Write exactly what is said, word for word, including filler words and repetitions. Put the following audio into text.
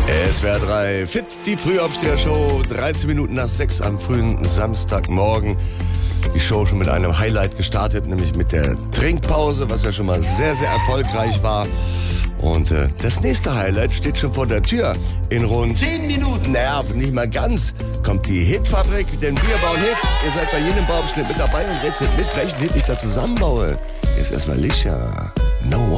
S W R drei, Fit, die Frühaufsteher-Show, dreizehn Minuten nach sechs am frühen Samstagmorgen. Die Show schon mit einem Highlight gestartet, nämlich mit der Trinkpause, was ja schon mal sehr, sehr erfolgreich war. Und äh, das nächste Highlight steht schon vor der Tür. In rund zehn Minuten. Naja, nicht mal ganz. Kommt die Hitfabrik, denn wir bauen Hits. Ihr seid bei jedem Bauabschnitt mit dabei und rätselt mit, welchen Hit ich da zusammenbaue. Jetzt erstmal Lisha. No